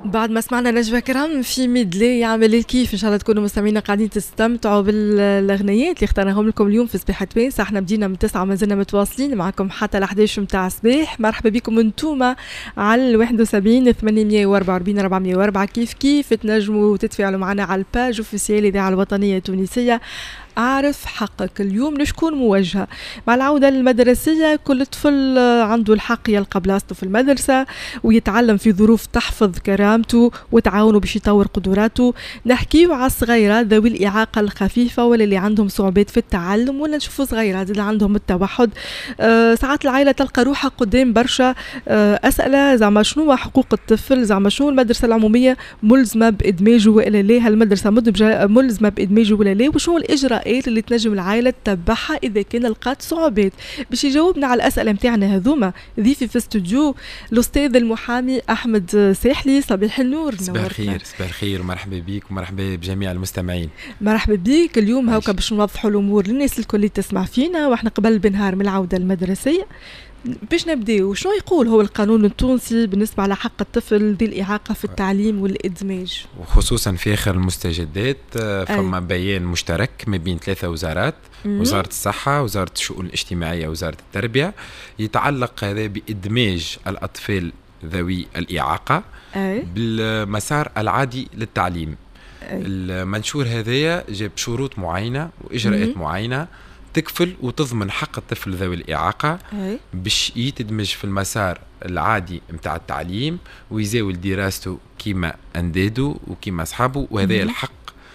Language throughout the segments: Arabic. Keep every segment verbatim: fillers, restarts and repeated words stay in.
بعد ما سمعنا نجوى كرام في ميدلي يعمل الكيف، ان شاء الله تكونوا مستمعين قاعدين تستمتعوا بالاغنيات اللي اختارناهم لكم اليوم في صباح توانسة. احنا بدينا من تسعة وما زلنا متواصلين معكم حتى ل إحدى عشر متاع صباح. مرحبا بكم انتوما على واحد وسبعين ثمانمية وأربعة وأربعين أربعمية وأربعة. كيف كيف تنجموا تتفاعلوا معنا على الباج اوفيسيال الاذاعه الوطنيه التونسيه أعرف حقك. اليوم لشكون موجهة؟ مع العودة المدرسية كل طفل عنده الحق يلقى بلاصته في المدرسة ويتعلم في ظروف تحفظ كرامته وتعاونه باش يطور قدراته. نحكيو على الصغيرات ذوي الإعاقة الخفيفة ولا اللي عندهم صعوبات في التعلم، ولا نشوفوا صغيرات اللي عندهم التوحد. أه ساعات العائلة تلقى روحها قدام برشا أه أسئلة زعما شنو حقوق الطفل، زعما شنو المدرسة العمومية ملزمة بإدماجه ولا لا، هل المدرسة ملزمة بإدماجه ولا لا، وشنو الإجراء اللي تنجم العائلة تتبعها إذا كان لقات صعوبات. باش يجاوبنا على الأسئلة متاعنا هذوما ضيفي في استوديو الأستاذ المحامي أحمد ساحلي. صباح النور. صباح الخير. صباح الخير ومرحبا بيك ومرحبا بجميع المستمعين. مرحبا بيك. اليوم هاكا باش نوضحوا الأمور للناس الكل اللي تسمع فينا، واحنا قبل بنهار من العودة المدرسية. باش نبداو، شنو يقول هو القانون التونسي بالنسبة على حق الطفل ذي الإعاقة في التعليم والإدماج، وخصوصا في آخر المستجدات فما بيان مشترك ما بين ثلاثة وزارات، م- وزارة الصحة، وزارة الشؤون الاجتماعية، وزارة التربية، يتعلق هذا بإدماج الأطفال ذوي الإعاقة أي. بالمسار العادي للتعليم. أي. المنشور هذايا جاب شروط معينة وإجراءات م- معينة تكفل وتضمن حق الطفل ذوي الإعاقة أي. باش يتدمج في المسار العادي متاع التعليم ويزاول دراسته كيما أنداده وكيما أصحابه، وهذا الحق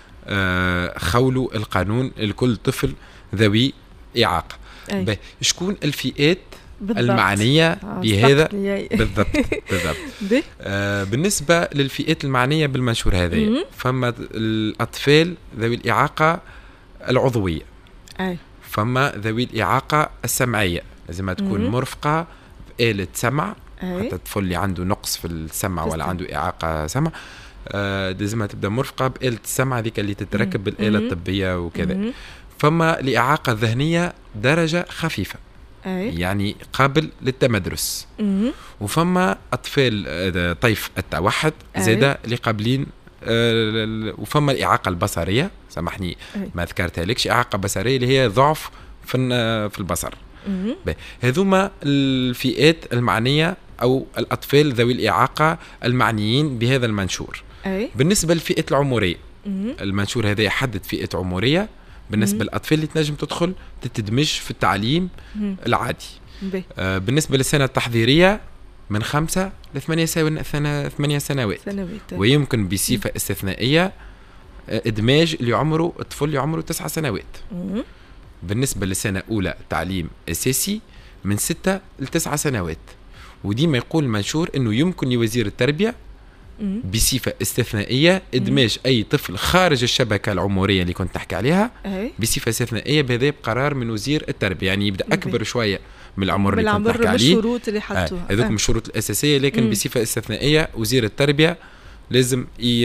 آه خولوا القانون لكل طفل ذوي إعاقة. شكون الفئات بالضبط المعنية بهذا بالضبط بالضبط آه بالنسبة للفئات المعنية بالمنشور هذا، فما الأطفال ذوي الإعاقة العضوية أي. فما ذوي الإعاقة السمعية، لازم تكون مم. مرفقة بآلة سمع أي. حتى الطفل اللي عنده نقص في السمع ولا عنده إعاقة سمع آه لازم تبدأ مرفقة بآلة السمع ذيك اللي تتركب بالآلة الطبية وكذا. مم. فما الإعاقة الذهنية درجة خفيفة أي. يعني قابل للتمدرس. مم. وفما أطفال طيف التوحد زادة اللي قابلين أه وفما الإعاقة البصرية، سامحني ما ذكرتها لكش، إعاقة بصرية اللي هي ضعف في في البصر. هذوما الفئات المعنية أو الأطفال ذوي الإعاقة المعنيين بهذا المنشور. أي. بالنسبة للفئة العمرية، مم. المنشور هذا يحدد فئة عمرية بالنسبة للأطفال اللي تنجم تدخل تتدمج في التعليم مم. العادي. آه بالنسبة للسنة التحضيرية من خمسة لثمانية ثمانية سنوات، ويمكن بصفة استثنائية إدماج اللي عمره الطفل اللي عمره تسعة سنوات. مم. بالنسبة للسنة أولى تعليم أساسي من ستة لتسعة سنوات. وديما يقول المنشور إنه يمكن لوزير التربية مم. بصفة استثنائية إدماج مم. أي طفل خارج الشبكة العمرية اللي كنت نحكي عليها أي. بصفة استثنائية بهذا بقرار من وزير التربية، يعني يبدأ أكبر شوية من العمر اللي كنت نحكي عليه، بالشروط اللي حطوها هذوك من الشروط الأساسية، لكن مم. بصفة استثنائية وزير التربية لازم ي...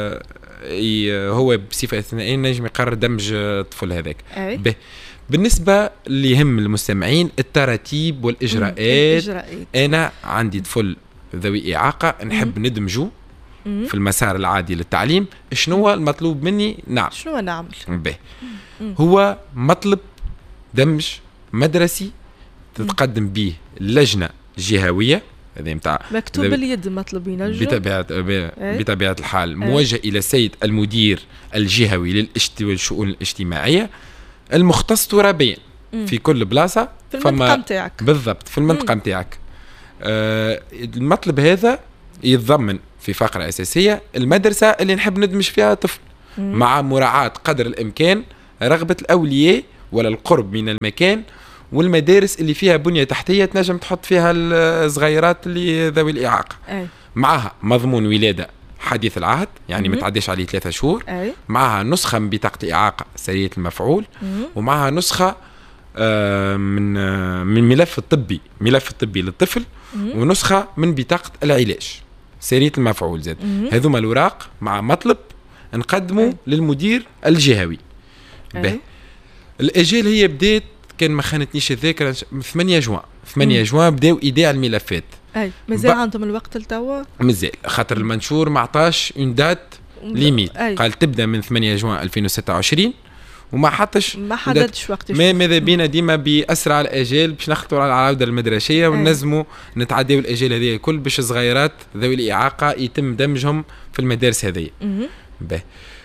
ي... هو بصفة استثنائية نجم يقرر دمج الطفل هذاك. به بالنسبة اللي يهم المستمعين التراتيب والإجراءات. الإجراءات. أنا عندي طفل ذوي إعاقة نحب مم. ندمجه مم. في المسار العادي للتعليم، شنو المطلوب مني نعمل؟ شنو نعمل؟ به هو مطلب دمج مدرسي تتقدم به اللجنة الجهوية، هذه متاع مكتوب اليد مطلوبين بطبيعة بطبيعة الحال موجه إلى السيد المدير الجهوي للشؤون الاجتماعية المختص ترابيا في كل بلاصة في المنطقة متاعك. بالضبط في المنطقة متاعك. آه المطلب هذا يتضمن في فقرة أساسية المدرسة اللي نحب ندمج فيها طفل، مم. مع مراعاة قدر الإمكان رغبة الأولياء ولا القرب من المكان، والمدارس اللي فيها بنية تحتية تنجم تحط فيها الصغيرات اللي ذوي الإعاقة. أي. معها مضمون ولادة حديث العهد، يعني ما تعديش عليه ثلاثة شهور. أي. معها نسخة من بطاقة إعاقة سرية المفعول، مم. ومعها نسخة آه من آه من ملف الطبي ملف الطبي للطفل، مم. ونسخة من بطاقة العلاج سرية المفعول زاد. هذوما الأوراق مع مطلب نقدمه أي. للمدير الجهوي. به الأجال هي بدأت كان ما خانتنيش الذاكرة ثمانية جوان ثمانية جوان بداوا إيداع الملفات. اي مازال عندهم الوقت لتوا مازال خاطر المنشور ما عطاش اون دات ليميت، قال تبدا من ثمانية جوان ألفين وستة وعشرين وما حطش ما حددش وقت. ما ماذا بينا ديما باسرع الاجال باش نخطروا على العوده المدرسيه ونلزموا نتعداو الاجال هذه الكل باش الصغيرات ذوي الاعاقه يتم دمجهم في المدارس هذه. به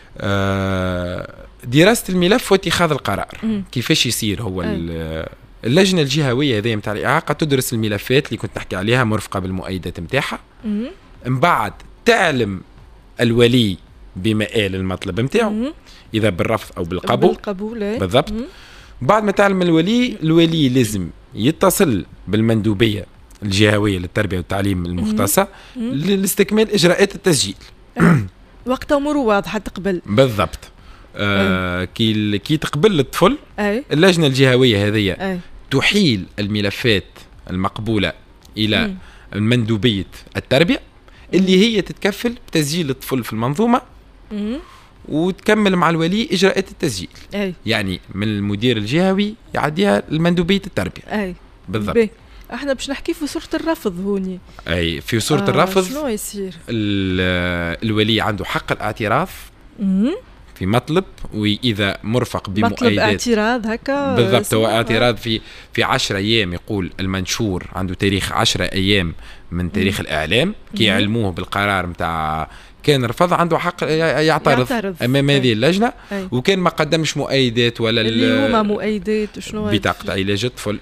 آه دراسه الملف واتخاذ القرار مم. كيفاش يصير هو اللجنه الجهويه هذه نتاع الاعاقه تدرس الملفات اللي كنت نحكي عليها مرفقه بالمؤيدات نتاعها، من بعد تعلم الولي بمآل المطلب نتاعو اذا بالرفض او بالقبول بالقبول بالضبط. بعد ما تعلم الولي الولي لازم يتصل بالمندوبيه الجهويه للتربيه والتعليم المختصه لاستكمال اجراءات التسجيل. وقت اموره واضحه تقبل بالضبط. آه كي كي تقبل الطفل أي. اللجنه الجهويه هذه تحيل الملفات المقبوله الى مم. مندوبيه التربيه اللي هي تتكفل بتسجيل الطفل في المنظومه مم. وتكمل مع الولي اجراءات التسجيل. أي. يعني من المدير الجهوي يعديها لمندوبيه التربيه. اي بالضبط. بي. احنا باش نحكي في صوره الرفض هوني. اي في صوره آه الرفض شنو يصير؟ الولي عنده حق الاعتراف مم. في مطلب، واذا مرفق بمؤيدات مطلب اعتراض هكا بالضبط. هو اعتراض في في عشرة ايام، يقول المنشور عنده تاريخ عشرة ايام من تاريخ مم. الاعلام كي يعلموه بالقرار نتاع كان رفض عنده حق يعترض, يعترض. امام هذه اللجنه. أي. وكان ما قدمش مؤيدات ولا اللي هما مؤيدات شنو بطاقه علاج الطفل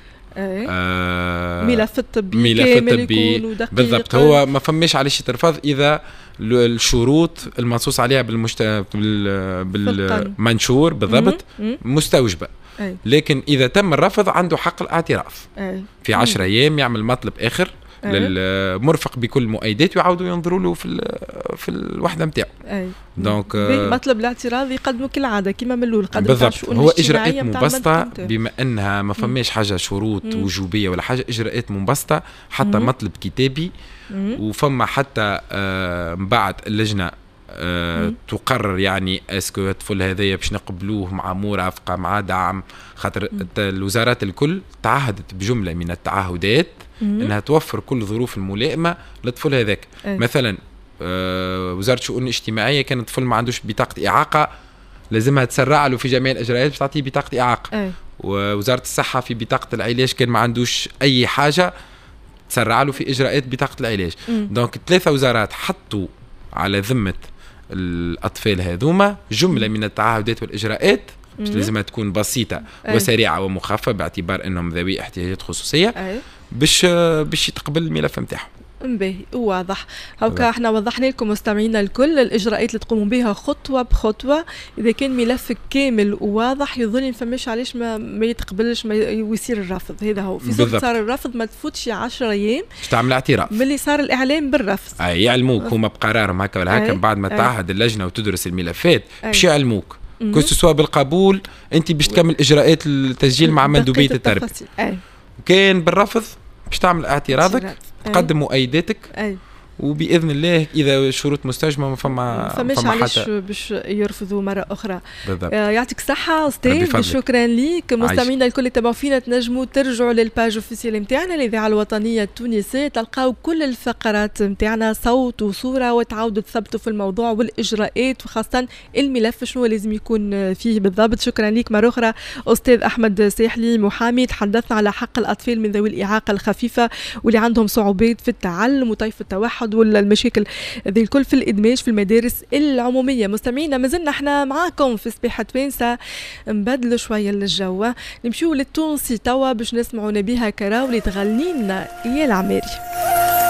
آه ملف الطبي ملف الطبي بالضبط. هو ما فماش علاش يترفض اذا الشروط المنصوص عليها بالمشت... بال... بالمنشور بالضبط مستوجبه. أي. لكن اذا تم الرفض عنده حق الاعتراف. أي. في عشرة ايام يعمل مطلب اخر للمرفق بكل مؤيدات ويعاودوا ينظروا له في في الوحده نتاعو. دونك مطلب الاعتراض يقدموا كالعاده كما من الاول قدم بالضبط. هو اجراءات مبسطه بما انها ما فماش حاجه شروط مم. وجوبيه ولا حاجه، اجراءات مبسطه حتى مم. مطلب كتابي مم. وفما حتى آه بعد اللجنه آه تقرر يعني اسكو الطفل هذايا باش نقبلوه مع مرافقه مع دعم، خاطر الوزارات الكل تعهدت بجمله من التعهدات مم. انها توفر كل الظروف الملائمه للطفل هذاك. مثلا آه وزاره الشؤون الاجتماعيه كان الطفل ما عندوش بطاقه اعاقه لازمها تسرع له في جميع الاجراءات باش تعطيه بطاقه اعاقه. أي. ووزاره الصحه في بطاقه العلاج كان ما عندوش اي حاجه تسرع له في اجراءات بطاقه العلاج. مم. دونك ثلاثه وزارات حطوا على ذمه الاطفال هذوما جمله من التعهدات والاجراءات لازمها تكون بسيطه أي. وسريعه ومخففه باعتبار انهم ذوي احتياجات خصوصيه. أي. باش باش يتقبل الملف نتاعهم. باهي واضح. هاكا احنا وضحنا لكم مستمعينا الكل الاجراءات اللي تقوموا بها خطوه بخطوه. اذا كان ملفك كامل وواضح يظن فماش علاش ما, ما يتقبلش ما يصير الرفض. هذا هو في صوت صار الرفض ما تفوتش عشرة ايام باش تعمل اعتراف ملي صار الاعلام بالرفض. اي يعلموك هما بقرارهم هكا ولا هكا بعد ما تعهد اللجنه وتدرس الملفات باش يعلموك كو سوا بالقبول انت باش تكمل اجراءات التسجيل مع مندوبيه التربيه. وكان بالرفض باش تعمل اعتراضك تقدم مؤيداتك. أي. وباذن الله اذا شروط مستجمه ما فما فماش علاش باش يرفضوا مره اخرى. آه يعطيك الصحه استاذ، شكرا ليك. مستمعينا الكل اللي تابعوا فينا تنجموا ترجعوا للباج اوفيسيال نتاعنا الاذاعه الوطنيه التونسيه، تلقاو كل الفقرات نتاعنا صوت وصوره وتعاودوا تثبتوا في الموضوع والاجراءات وخاصه الملف شنو لازم يكون فيه بالضبط. شكرا ليك مره اخرى استاذ احمد ساحلي محامي، تحدثنا على حق الاطفال من ذوي الاعاقه الخفيفه واللي عندهم صعوبات في التعلم وطيف التوحد ولا المشاكل ذي الكل في الإدماج في المدارس العمومية. مستمعينا مازلنا احنا معاكم في صباحة توانسة، نبدلوا شوية الجو، نمشيو للتونسي توا باش نسمعوا نبيها كراولي تغني لنا يا العماري.